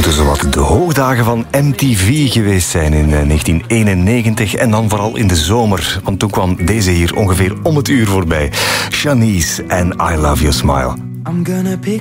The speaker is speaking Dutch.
moeten zowat de hoogdagen van MTV geweest zijn in 1991. En dan vooral in de zomer, want toen kwam deze hier ongeveer om het uur voorbij. Shanice en I Love Your Smile. I'm gonna pick